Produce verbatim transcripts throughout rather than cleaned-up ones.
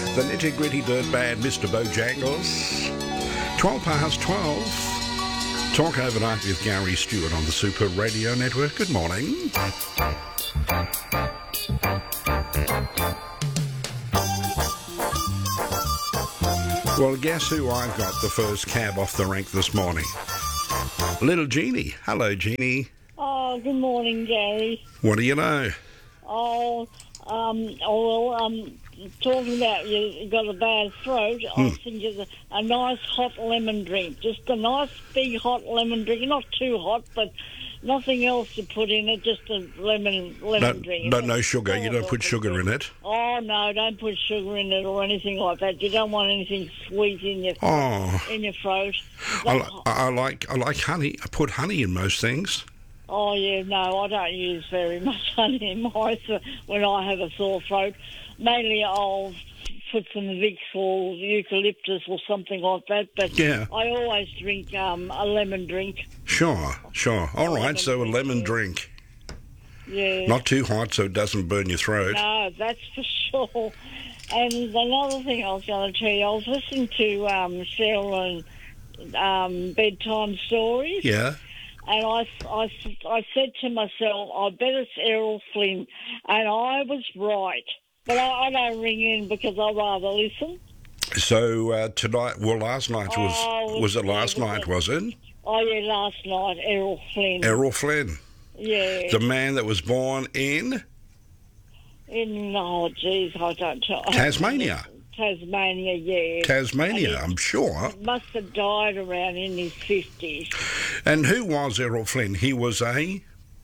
The nitty-gritty dirt band, Mister Bojangles. twelve past twelve. Talk overnight with Gary Stewart on the Super Radio Network. Good morning. Well, guess who I've got the first cab off the rank this morning? Little Jeannie. Hello, Jeannie. Oh, good morning, Gary. What do you know? Oh, um, oh well, um, talking about you, you got a bad throat, Hmm. I was thinking of a, a nice hot lemon drink. Just a nice big hot lemon drink. Not too hot, but nothing else to put in it, just a lemon lemon No, drink. no, no sugar. You don't put sugar in it. Oh, no, don't put sugar in it or anything like that. You don't want anything sweet in your Oh, in your throat. I, li- I like I like honey. I put honey in most things. Oh, yeah, no, I don't use very much honey in mine so when I have a sore throat. Mainly I'll put some Vicks or eucalyptus or something like that, but Yeah. I always drink um, a lemon drink. Sure, sure. All right, lemon so a drink, lemon yeah. drink. Yeah. Not too hot so it doesn't burn your throat. No, that's for sure. And another thing I was going to tell you, I was listening to um, Cheryl and um, bedtime stories. Yeah. And I, I, I said to myself, I bet it's Errol Flynn. And I was right. But I, I don't ring in because I'd rather listen. So uh, tonight, well, last night was, Oh, was it yeah, last was night, it? was it? Oh, yeah, last night, Errol Flynn. Errol Flynn, Yeah. the man that was born in In, oh, geez, I don't know. Tasmania. Tasmania, yeah. Tasmania, And I'm sure. he must have died around in his fifties. And who was Errol Flynn? He was a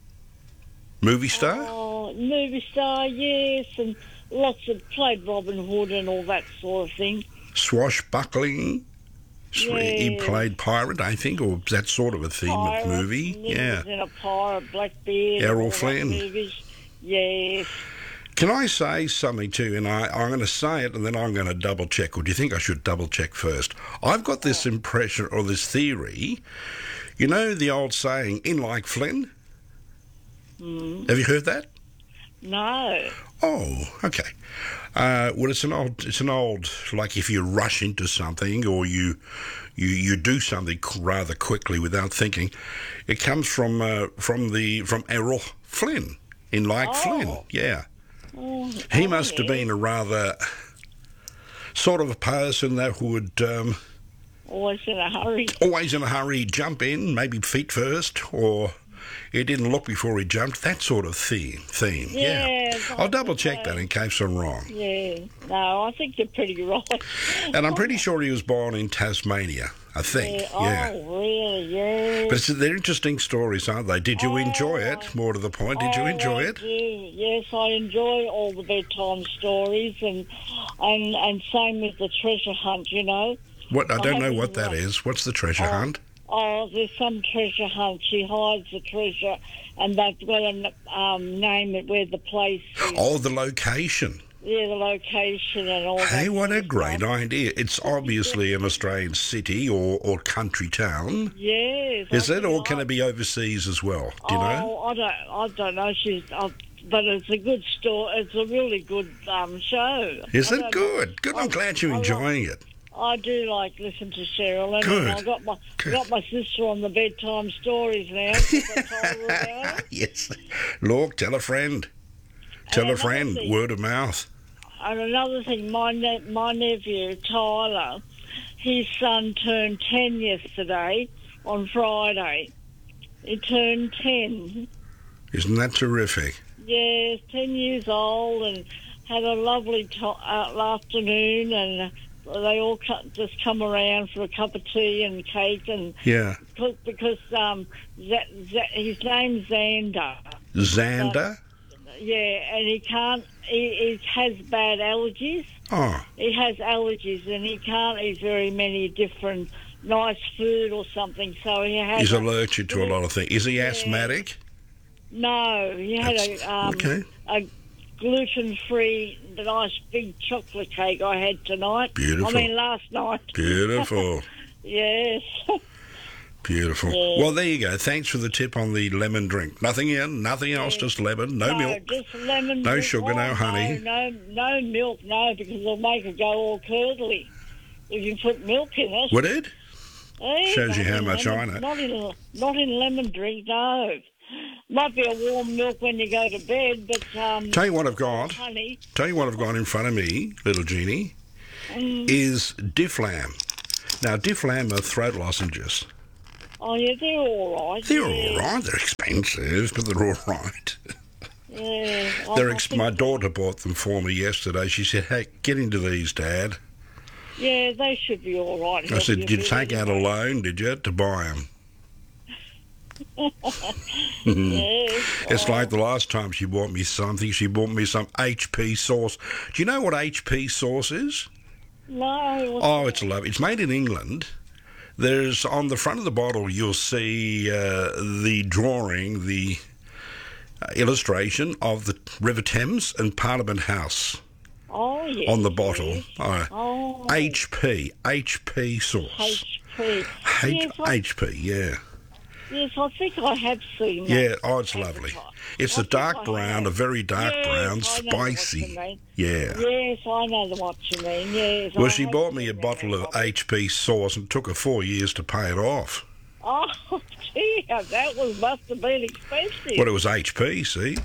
movie star? Oh, movie star, yes, and lots of, played Robin Hood and all that sort of thing. Swashbuckling? Swe- He Yeah. played pirate, I think, or that sort of a theme Pirate, of movie. he Yeah. was in a pirate, Blackbeard. Errol and all that Flynn. Movies. Yes. Can I say something too? And I, I'm going to say it and then I'm going to double check. Or do you think I should double check first? I've got this impression or this theory. You know the old saying, in like Flynn? Mm. Have you heard that? No. Oh, okay. Uh, well, it's an old, it's an old, like if you rush into something or you, you, you do something qu- rather quickly without thinking, it comes from, uh, from the, from Errol Flynn, in like Oh. Flynn, yeah. Oh, He oh, must have yeah. been a rather sort of a person that would um, Always in a hurry. always in a hurry jump in, maybe feet first, or he didn't look before he jumped. That sort of theme. Theme. Yeah. Yeah, I'll double check okay. that in case I'm wrong. Yeah. No, I think you're pretty right. And I'm pretty sure he was born in Tasmania. I think. Yeah. Yeah. Oh, really? Yeah. But it's, they're interesting stories, aren't they? Did you Oh, enjoy it? More to the point, did you Oh, enjoy I it? do. Yes, I enjoy all the bedtime stories, and and and same with the treasure hunt. You know. What I don't know haven't what that watched- is. What's the treasure Oh. hunt? Oh, there's some treasure hunt. She hides the treasure, and they've got to um, name it where the place is. Oh, the location. Yeah, the location and all that. Hey, what sort a of great stuff. idea. It's obviously an Australian city or, or country town. Yes. Is I it, or think can I- it be overseas as well? Do you know? Oh, I don't, I don't know. She's, uh, but it's a good story. It's a really good um, show. Is I it don't good? know. Good, I- I'm glad you're I like- enjoying it. I do like listen to Cheryl, and Good, I got my good. got my sister on the bedtime stories now. 'cause I told her about it. Yes. Look, tell a friend. Tell a another friend. thing- Word of mouth. And another thing, my ne- my nephew Tyler, his son turned ten yesterday on Friday. He turned ten. Isn't that terrific? Yes, ten years old, and had a lovely to- uh, afternoon, and they all co- just come around for a cup of tea and cake, and Yeah. because, because um, Z- Z- his name's Xander. Xander? Yeah, and he can't. He, he has bad allergies. Oh, He has allergies, and he can't eat very many different nice food or something. So he has. he's a- allergic to a lot of things. Is he Yeah. asthmatic? No, he had That's- a um, okay. a gluten-free, nice big chocolate cake I had tonight. Beautiful. I mean, last night. Beautiful. Yes. Beautiful. Yeah. Well, there you go. Thanks for the tip on the lemon drink. Nothing in, nothing else, just lemon, no, no milk. just lemon. No milk. sugar, oh, no honey. No, no, no milk, no, because it'll make it go all curdly. If you put milk in it. Would it? Eh, Shows you not how in much lemon, I know. Not in, not in lemon drink, no. Might be a warm milk when you go to bed, but... Um, Tell you what I've got. Honey. Tell you what I've got in front of me, little Jeannie, Mm. is Difflam. Now, Difflam are throat lozenges. Oh, yeah, they're all right. They're yeah. all right. They're expensive, but they're all right. Yeah. They're I ex- think- my daughter bought them for me yesterday. She said, hey, get into these, Dad. Yeah, they should be all right. I said, Help did you a take bit, out a anyway. loan, did you, to buy them? Yes. It's oh, like the last time she bought me something, she bought me some H P sauce. Do you know what H P sauce is? No. what's Oh, that? it's lovely. It's made in England. There's, on the front of the bottle, you'll see uh, the drawing, the uh, illustration of the River Thames and Parliament House Oh, yes. on the bottle. yes. Oh, Oh, H P, H P sauce. H P. H- yes, I, H P, yeah. yes, I think I have seen that. Yeah, oh, it's lovely. advertised. It's I a think dark I brown, have. a very dark Yes, brown, I know what you spicy. mean. Yeah. Yes, I know the what you mean, yes. Well, I she have bought me a seen bottle that. of H P sauce and it took her four years to pay it off. Oh, dear, that was must have been expensive. Well, it was H P, see?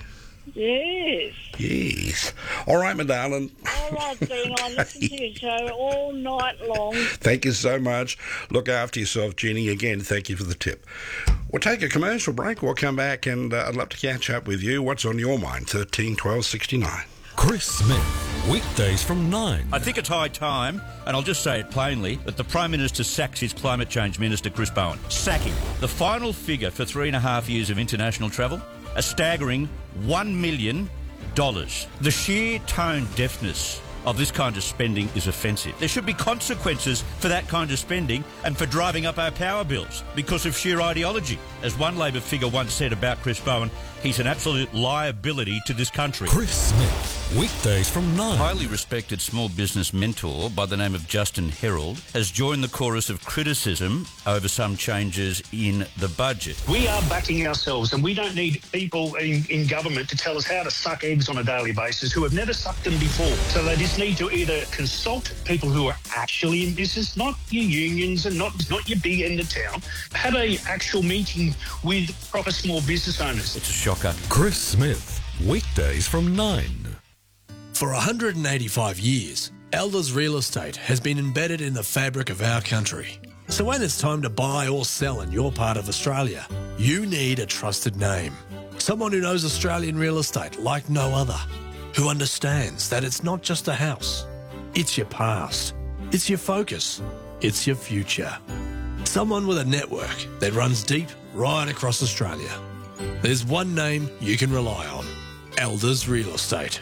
Yes. Yes. All right, my darling. All right, then. I listen to your show all night long. Thank you so much. Look after yourself, Jeannie. Again, thank you for the tip. We'll take a commercial break. We'll come back and uh, I'd love to catch up with you. What's on your mind? thirteen twelve sixty-nine. Chris Smith, weekdays from nine. I think it's high time, and I'll just say it plainly, that the Prime Minister sacks his Climate Change Minister, Chris Bowen. Sack him. The final figure for three and a half years of international travel, a staggering one million dollars. The sheer tone deafness of this kind of spending is offensive. There should be consequences for that kind of spending and for driving up our power bills because of sheer ideology. As one Labor figure once said about Chris Bowen, he's an absolute liability to this country. Chris Smith, weekdays from nine. Highly respected small business mentor by the name of Justin Herald has joined the chorus of criticism over some changes in the budget. We are backing ourselves, and we don't need people in, in government to tell us how to suck eggs on a daily basis who have never sucked them before. So they just need to either consult people who are actually in business, not your unions and not, not your big end of town. Have a actual meeting with proper small business owners. It's a shocker. Chris Smith, weekdays from nine. For one hundred eighty-five years, Elders Real Estate has been embedded in the fabric of our country. So when it's time to buy or sell in your part of Australia, you need a trusted name. Someone who knows Australian real estate like no other. Who understands that it's not just a house. It's your past. It's your focus. It's your future. Someone with a network that runs deep right across Australia. There's one name you can rely on. Elders Real Estate.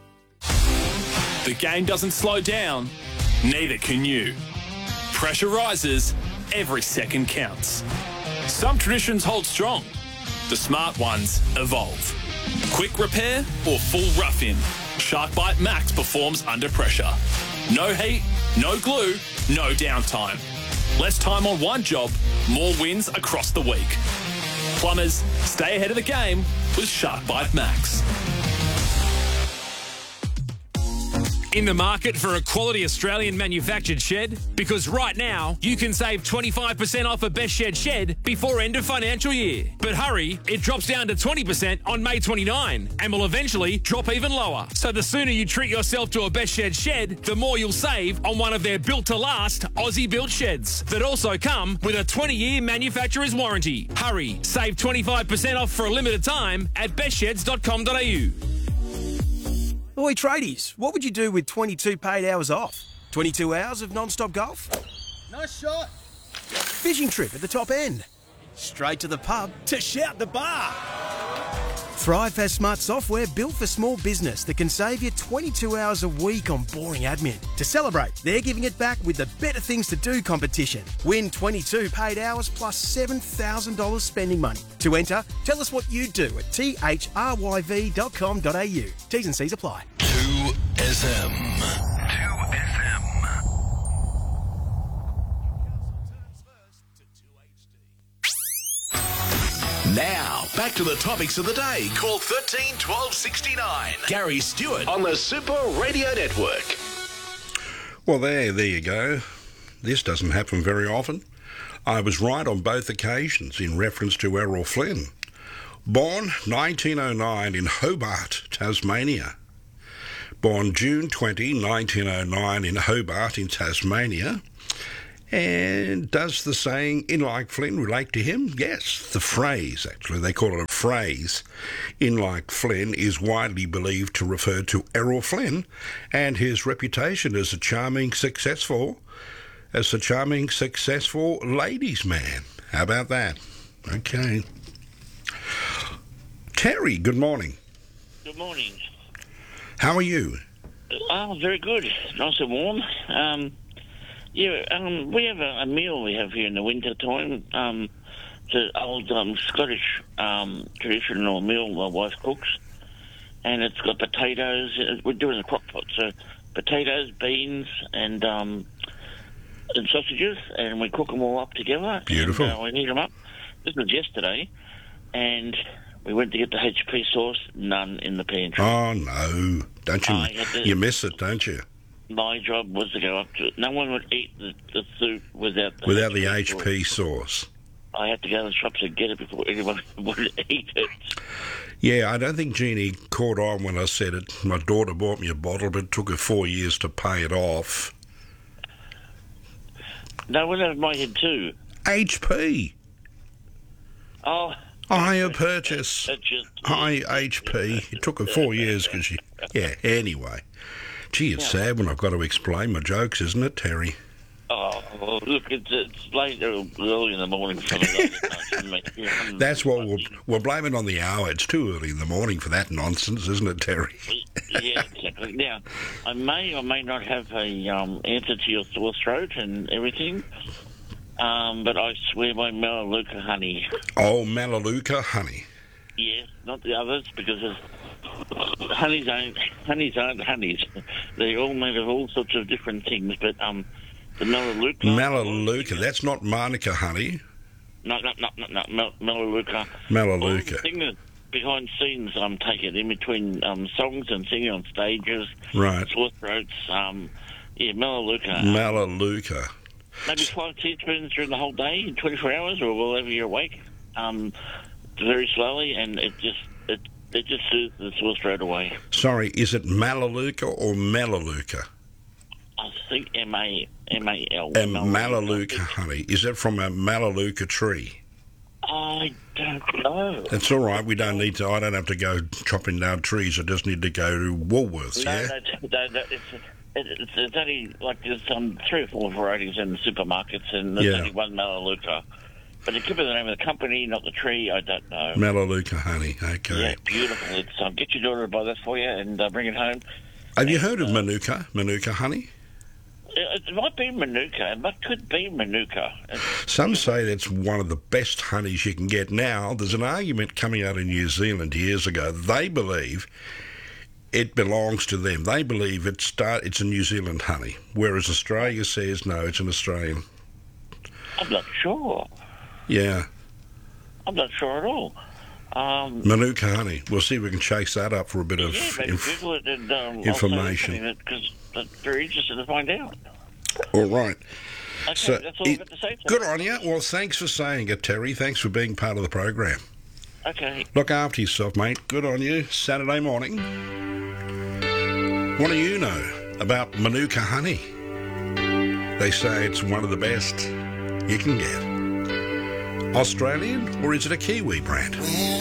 The game doesn't slow down, neither can you. Pressure rises, every second counts. Some traditions hold strong, the smart ones evolve. Quick repair or full rough-in, SharkBite Max performs under pressure. No heat, no glue, no downtime. Less time on one job, more wins across the week. Plumbers, stay ahead of the game with SharkBite Max. In the market for a quality Australian manufactured shed? Because right now, you can save twenty-five percent off a Best Shed shed before end of financial year. But hurry, it drops down to twenty percent on May twenty-ninth and will eventually drop even lower. So the sooner you treat yourself to a Best Shed shed, the more you'll save on one of their built-to-last Aussie-built sheds that also come with a twenty-year manufacturer's warranty. Hurry, save twenty-five percent off for a limited time at best sheds dot com dot a u. Oi, tradies, what would you do with twenty-two paid hours off? twenty-two hours of non-stop golf? Nice shot. Fishing trip at the top end? Straight to the pub to shout the bar? Thrive has smart software built for small business that can save you twenty-two hours a week on boring admin. To celebrate, they're giving it back with the Better Things to Do competition. Win twenty-two paid hours plus seven thousand dollars spending money. To enter, tell us what you do at thryv dot com dot a u. T's and C's apply. two S M. two S M. Now, back to the topics of the day. Call thirteen twelve sixty-nine. Gary Stewart on the Super Radio Network. Well, there, there you go. This doesn't happen very often. I was right on both occasions in reference to Errol Flynn. Born nineteen oh nine in Hobart, Tasmania. Born June twentieth, nineteen oh nine in Hobart in Tasmania. And does the saying, in like Flynn, relate to him? Yes, the phrase, actually, they call it a phrase, in like Flynn, is widely believed to refer to Errol Flynn and his reputation as a charming, successful, as a charming, successful ladies' man. How about that? Okay. Terry, good morning. Good morning. How are you? Oh, very good. Nice and warm. Um... Yeah, um, we have a, a meal we have here in the winter time. Um, it's an old um, Scottish um, traditional meal my wife cooks, and it's got potatoes. We're doing a crock pot, so potatoes, beans, and um, and sausages, and we cook them all up together. Beautiful. And, uh, we heat them up. This was yesterday, and we went to get the H P sauce. None in the pantry. Oh no! Don't you? To, you miss it, don't you? My job was to go up to it. No one would eat the, the soup without the without the H P, H P sauce. sauce. I had to go to the shops and get it before anyone would eat it. Yeah, I don't think Jeannie caught on when I said it. My daughter bought me a bottle, but it took her four years to pay it off. No, went over my head too. H P. Oh. Higher purchase. Just, High H P. It took her four years because she... Yeah, anyway. Gee, it's yeah. sad when I've got to explain my jokes, isn't it, Terry? Oh, well, look, it's, it's late early in the morning for me. That's what we'll, we'll blame it on the hour. It's too early in the morning for that nonsense, isn't it, Terry? Yeah, exactly. Now, I may or may not have a um, answer to your sore throat and everything, um, but I swear by Melaleuca honey. Oh, Melaleuca honey. Yes, not the others, because it's Honeys aren't, honeys aren't honeys. They're all made of all sorts of different things, but um, the Melaleuca... Melaleuca, that's not Manuka honey. No, no, no, no, no Mel- Melaleuca. Melaleuca. The thing that behind scenes I'm taking in between um, songs and singing on stages, right. sore throats, um, yeah, Melaleuca. Melaleuca. Um, maybe five teaspoons during the whole day, in twenty-four hours, or whenever you're awake, um, very slowly, and it just... It, It just soothes the sore throat away. Sorry, is it Melaleuca or Melaleuca? I think M A M A L. A Melaleuca honey. Is it from a Melaleuca tree? I don't know. That's all right. We don't need to. I don't have to go chopping down trees. I just need to go to Woolworths, no, yeah? No, no, no, it's, it's, it's only like there's um, three or four varieties in the supermarkets, and there's yeah. only one Melaleuca. But it could be the name of the company, not the tree. I don't know. Melaleuca honey. Okay. Yeah, beautiful. It's um, get your daughter to buy that for you and uh, bring it home. Have and, you heard of uh, Manuka? Manuka honey? It, it might be Manuka. It might, could be Manuka. It's, Some say that's one of the best honeys you can get now. There's an argument coming out in New Zealand years ago. They believe it belongs to them. They believe it start, it's a New Zealand honey, whereas Australia says no, it's an Australian. I'm not sure. Yeah. I'm not sure at all. Um, Manuka honey. We'll see if we can chase that up for a bit yeah, of maybe inf- Google it and, um, information. Because I'm very interested to find out. All right. Okay, so that's all I've got to say. Good on you. Well, thanks for saying it, Terry. Thanks for being part of the program. Okay. Look after yourself, mate. Good on you. Saturday morning. What do you know about Manuka honey? They say it's one of the best you can get. Australian, or is it a Kiwi brand?